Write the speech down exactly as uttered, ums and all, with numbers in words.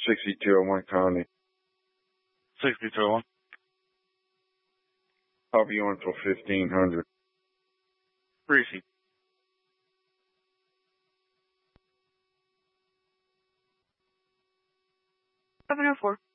sixty-two oh one Connie. sixty-two oh one. I'll be on until fifteen hundred. Appreciate. seven oh four.